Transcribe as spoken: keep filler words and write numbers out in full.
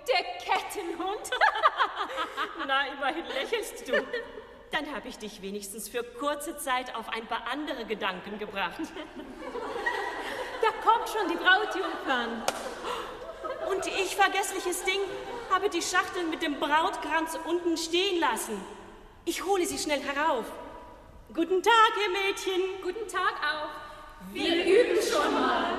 Der Kettenhund. Na, immerhin lächelst du. Dann habe ich dich wenigstens für kurze Zeit auf ein paar andere Gedanken gebracht. Da kommt schon die Brautjungfern. Und ich, vergessliches Ding, habe die Schachtel mit dem Brautkranz unten stehen lassen. Ich hole sie schnell herauf. Guten Tag, ihr Mädchen. Guten Tag auch. Wir üben schon mal.